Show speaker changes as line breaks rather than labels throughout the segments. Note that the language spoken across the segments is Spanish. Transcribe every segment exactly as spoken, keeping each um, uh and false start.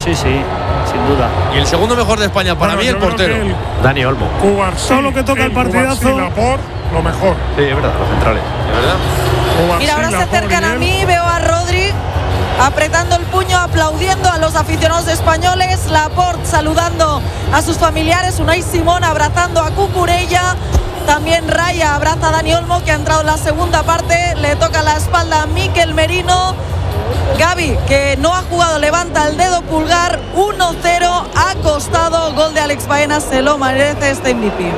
Sí, sí, sin duda.
Y el segundo mejor de España para
bueno,
mí, el portero.
El
Dani Olmo.
Cubarsí,
Todo lo que toca el partidazo.
Cubarsí, Laporte, lo mejor.
Sí, es verdad, los centrales.
¿De verdad?
Cubarsí,
Mira, ahora se
Laporte,
acercan a
él.
mí, veo a Rodri apretando el puño, aplaudiendo a los aficionados españoles, Laporte saludando a sus familiares, Unai Simón abrazando a Cucurella, también Raya abraza a Dani Olmo, que ha entrado en la segunda parte, le toca la espalda a Mikel Merino. Gavi, que no ha jugado, levanta el dedo pulgar. Uno cero, ha costado, gol de Alex Baena, se lo merece este M V P.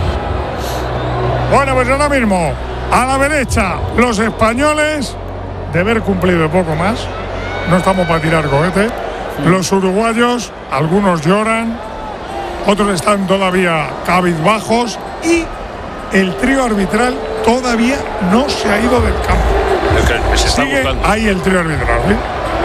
Bueno, pues ahora mismo a la derecha los españoles, de haber cumplido poco más, no estamos para tirar cohete. Los uruguayos, algunos lloran, otros están todavía cabizbajos y el trío arbitral todavía no se ha ido del campo.
Me se está
Sigue
gustando.
ahí el trío arbitral, ¿eh?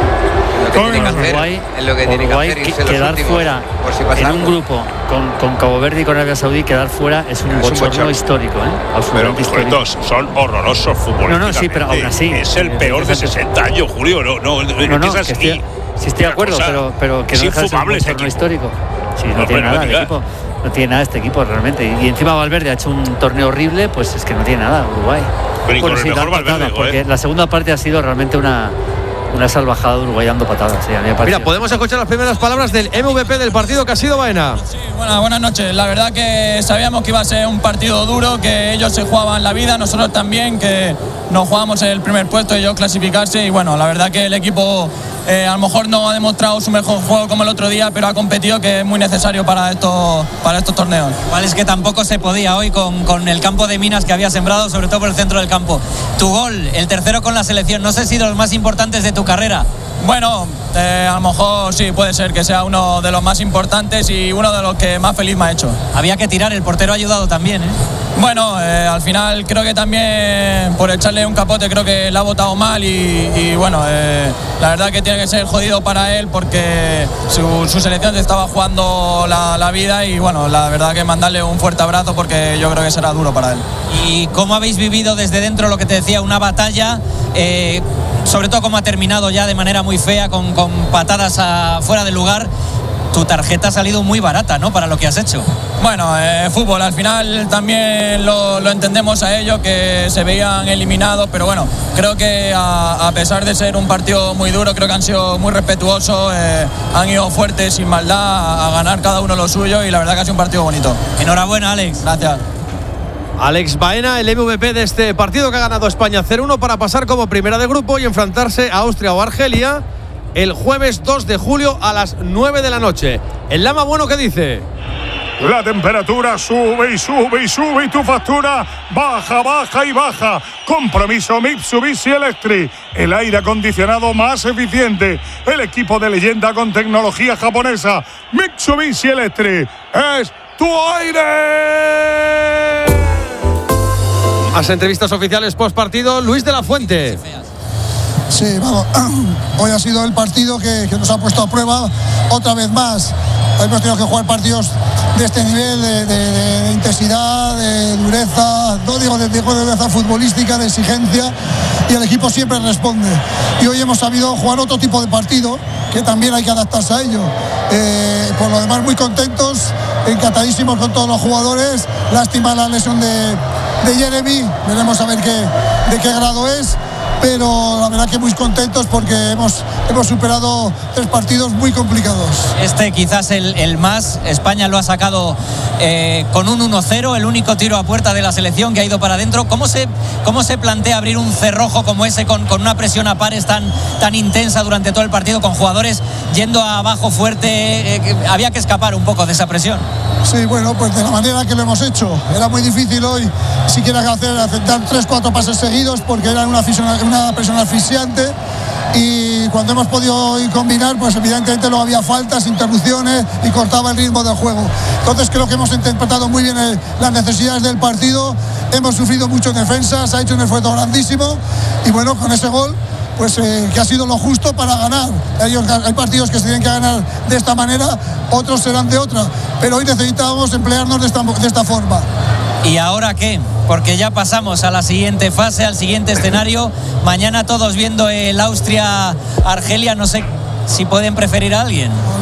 Lo que tiene que hacer,
Uruguay,
es lo que tiene que
Uruguay
hacer,
que-
irse los
quedar
últimos,
fuera
por si pasa
en
algo.
un grupo con, con Cabo Verde y con Arabia Saudí, quedar fuera es un
Es un
bochorno
bochorno.
histórico, ¿eh?
Pero
Absolutamente histórico.
estos son horrorosos futbolísticamente.
No, no, sí, pero aún así,
es el
eh,
peor de
fíjate.
sesenta años, Julio. No, no,
No, no,
empiezas
que estoy,
y-
sí estoy de
una
acuerdo,
cosa,
pero, pero que
es
no deja de ser un
infumable este
bochorno
equipo.
histórico. Sí, no,
No,
tiene
bueno,
nada el
diga.
equipo. No tiene nada este equipo realmente. Y, y encima Valverde ha hecho un torneo horrible, pues es que no tiene nada Uruguay.
Pero y con el
sí,
mejor
dar
Valverde,
patadas,
joder.
porque la segunda parte ha sido realmente una, una salvajada de Uruguay dando patadas. Sí, a mí me pareció.
Mira, podemos escuchar las primeras palabras del M V P del partido que ha sido Baena.
Sí, buenas, buenas noches. La verdad que sabíamos que iba a ser un partido duro, que ellos se jugaban la vida, nosotros también, que nos jugábamos el primer puesto, ellos clasificarse. Y bueno, la verdad que el equipo eh, a lo mejor no ha demostrado su mejor juego como el otro día, pero ha competido, que es muy necesario para estos, para estos torneos.
Igual es que tampoco se podía hoy con, con el campo de minas que había sembrado, sobre todo por el centro del campo. Tu gol, el tercero con la selección, no sé si de los más importantes de tu carrera.
Bueno, eh, a lo mejor sí, puede ser que sea uno de los más importantes y uno de los que más feliz me ha hecho.
Había que tirar, el portero ha ayudado también, ¿eh?
Bueno, eh, al final creo que también por echarle un capote creo que le ha botado mal y, y bueno, eh, la verdad que tiene que ser jodido para él porque su, su selección se estaba jugando la, la vida y bueno, la verdad que mandarle un fuerte abrazo porque yo creo que será duro para él.
¿Y cómo habéis vivido desde dentro lo que te decía, una batalla? Eh, sobre todo cómo ha terminado ya de manera muy fea, con, con patadas a, fuera del lugar. Tu tarjeta ha salido muy barata, ¿no?, para lo que has hecho.
Bueno, eh, fútbol, al final también lo, lo entendemos a ellos, que se veían eliminados, pero bueno, creo que a, a pesar de ser un partido muy duro, creo que han sido muy respetuosos, eh, han ido fuertes, sin maldad, a, a ganar cada uno lo suyo y la verdad que ha sido un partido bonito.
Enhorabuena, Alex.
Gracias.
Alex Baena, el M V P de este partido que ha ganado España cero uno para pasar como primera de grupo y enfrentarse a Austria o Argelia el jueves dos de julio a las nueve de la noche. El Lama Bueno, ¿qué dice?
La temperatura sube y sube y sube y tu factura baja, baja y baja. Compromiso Mitsubishi Electric, el aire acondicionado más eficiente, el equipo de leyenda con tecnología japonesa. Mitsubishi Electric es tu aire.
Las entrevistas oficiales post partido, Luis de la Fuente.
Sí, vamos, hoy ha sido el partido que, que nos ha puesto a prueba otra vez más. Hemos tenido que jugar partidos de este nivel, de, de, de intensidad, de dureza, no digo de, de dureza futbolística, de exigencia, y el equipo siempre responde. Y hoy hemos sabido jugar otro tipo de partido, que también hay que adaptarse a ello. Eh, por lo demás, muy contentos, encantadísimos con todos los jugadores. Lástima la lesión de, de Jeremy, veremos a ver qué, de qué grado es. Pero la verdad que muy contentos porque hemos, hemos superado tres partidos muy complicados.
Este quizás el, el más, España lo ha sacado eh, con un uno cero, el único tiro a puerta de la selección que ha ido para adentro. ¿Cómo se, cómo se plantea abrir un cerrojo como ese con, con una presión a pares tan, tan intensa durante todo el partido, con jugadores yendo abajo fuerte? Eh, que había que escapar un poco de esa presión.
Sí, bueno, pues de la manera que lo hemos hecho. Era muy difícil hoy siquiera hacer, hacer dar tres, cuatro pases seguidos porque era una, una presión asfixiante. Y cuando hemos podido combinar, pues evidentemente no había faltas, interrupciones y cortaba el ritmo del juego. Entonces creo que hemos interpretado muy bien el, las necesidades del partido. Hemos sufrido mucho en defensa, se ha hecho un esfuerzo grandísimo y bueno, con ese gol pues eh, que ha sido lo justo para ganar. Ellos, hay partidos que se tienen que ganar de esta manera, otros serán de otra, pero hoy necesitábamos emplearnos de esta, de esta forma.
¿Y ahora qué? Porque ya pasamos a la siguiente fase, al siguiente escenario. Mañana todos viendo el Austria-Argelia, no sé si pueden preferir a alguien.